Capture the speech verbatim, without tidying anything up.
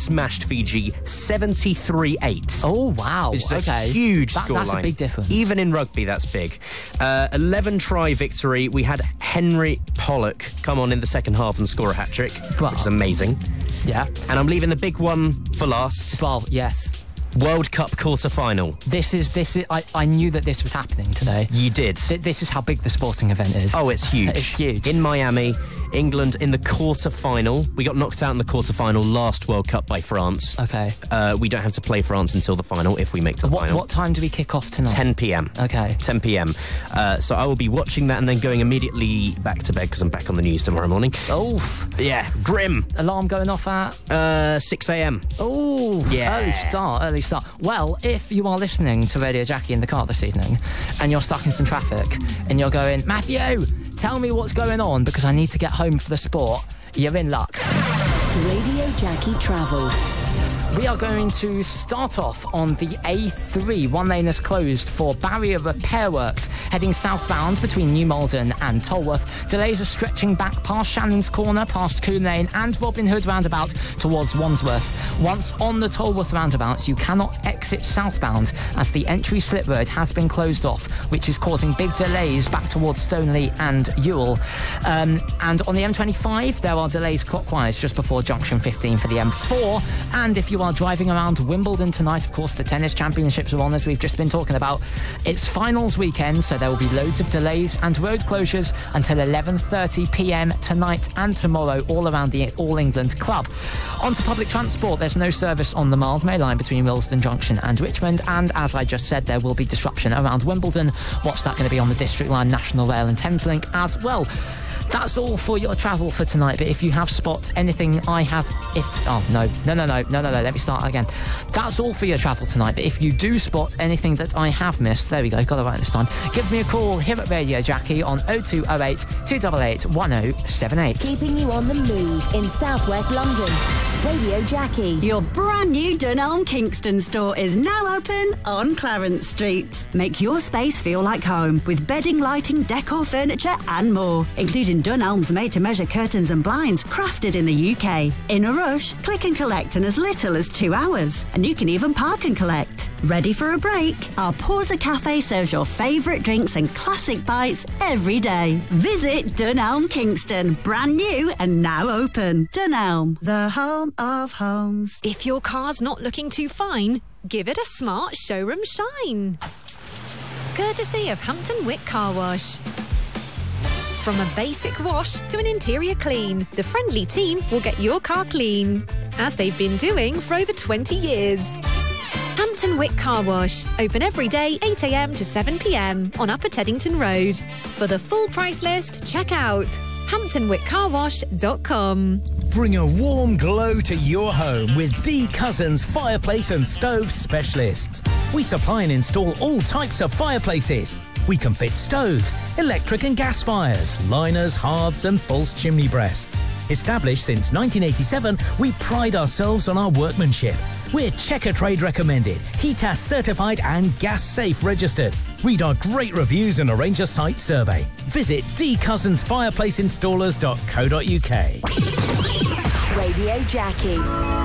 smashed Fiji seventy-three eight. Oh, wow. It's okay. a huge that, scoreline. That's a big difference. Even in rugby, that's big. Uh, eleven try victory. We had Henry Pollock come on in the second half and score a hat-trick, Wow. which is amazing. Yeah. And I'm leaving the big one for last. Well, yes. World Cup quarter-final. This is, this is, I, I knew that this was happening today. You did. Th- this is how big the sporting event is. Oh, it's huge. It's huge. In Miami, England in the quarter-final. We got knocked out in the quarter-final last World Cup by France. Okay. Uh, we don't have to play France until the final if we make to the What, final. what time do we kick off tonight? ten p.m. Okay. ten p.m. Uh, so I will be watching that and then going immediately back to bed because I'm back on the news tomorrow morning. Oof. Yeah, grim. Alarm going off at? Uh, six a.m. Oh, Yeah. early start, early start. Well, if you are listening to Radio Jackie in the car this evening and you're stuck in some traffic and you're going, Matthew, tell me what's going on because I need to get home for the sport, you're in luck. Radio Jackie Travel. We are going to start off on the A three. One lane is closed for barrier repair works heading southbound between New Malden and Tolworth. Delays are stretching back past Shannon's Corner, past Coombe Lane and Robin Hood roundabout towards Wandsworth. Once on the Tolworth roundabout, you cannot exit southbound as the entry slip road has been closed off, which is causing big delays back towards Stoneleigh and Ewell. Um, and on the M twenty-five, there are delays clockwise just before junction fifteen for the M four. And if you are driving around Wimbledon tonight, of course, the tennis championships are on, as we've just been talking about. It's finals weekend, so there will be loads of delays and road closures until eleven thirty p.m. tonight and tomorrow all around the All England Club. Onto public transport, there's no service on the Mildmay line between Willesden Junction and Richmond, and as I just said, there will be disruption around Wimbledon. What's that going to be on the District Line, National Rail and Thameslink as well? That's all for your travel for tonight, but if you have spot anything I have... if Oh, no, no, no, no, no, no, no, let me start again. That's all for your travel tonight, but if you do spot anything that I have missed, there we go, got it right this time, give me a call here at Radio Jackie on oh two oh eight, two eight eight, one oh seven eight. Keeping you on the move in southwest London. Radio Jackie. Your brand new Dunelm Kingston store is now open on Clarence Street. Make your space feel like home with bedding, lighting, decor, furniture and more, including Dunelm's made-to-measure curtains and blinds crafted in the U K. In a rush, click and collect in as little as two hours. And you can even park and collect. Ready for a break? Our Porza Cafe serves your favourite drinks and classic bites every day. Visit Dunelm Kingston, brand new and now open. Dunelm, the home of homes. If your car's not looking too fine, give it a smart showroom shine. Courtesy of Hampton Wick Car Wash. From a basic wash to an interior clean, the friendly team will get your car clean, as they've been doing for over twenty years. Hampton Wick Car Wash, open every day eight a.m. to seven p.m. on Upper Teddington Road. For the full price list, check out hampton wick car wash dot com. Bring a warm glow to your home with D Cousins Fireplace and Stove Specialists. We supply and install all types of fireplaces. We can fit stoves, electric and gas fires, liners, hearths and false chimney breasts. Established since nineteen eighty-seven, we pride ourselves on our workmanship. We're Checker Trade recommended, HETAS certified and gas safe registered. Read our great reviews and arrange a site survey. Visit d cousins fireplace installers dot co dot uk. Radio Jackie.